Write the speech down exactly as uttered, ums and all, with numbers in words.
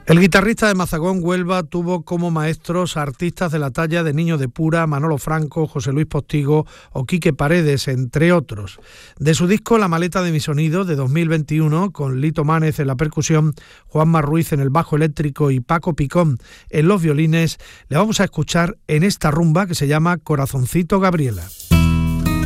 El guitarrista de Mazagón, Huelva, tuvo como maestros a artistas de la talla de Niño de Pura, Manolo Franco, José Luis Postigo o Quique Paredes, entre otros. De su disco La maleta de mi sonido, de dos mil veintiuno, con Lito Mánez en la percusión, Juanma Ruiz en el bajo eléctrico y Paco Picón en los violines, le vamos a escuchar en esta rumba que se llama Corazoncito Gabriela.